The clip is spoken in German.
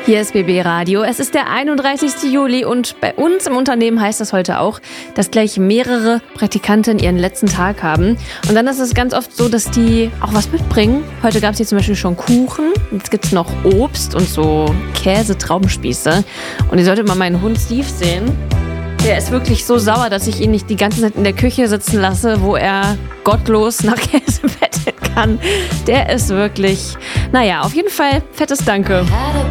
Hier ist BB Radio. Es ist der 31. Juli und bei uns im Unternehmen heißt das heute auch, dass gleich mehrere Praktikanten ihren letzten Tag haben. Und dann ist es ganz oft so, dass die auch was mitbringen. Heute gab es hier zum Beispiel schon Kuchen. Jetzt gibt es noch Obst und so Käse-Traubenspieße. Und ihr solltet mal meinen Hund Steve sehen. Der ist wirklich so sauer, dass ich ihn nicht die ganze Zeit in der Küche sitzen lasse, wo er gottlos nach Käse betteln kann. Der ist wirklich, naja, auf jeden Fall fettes Danke.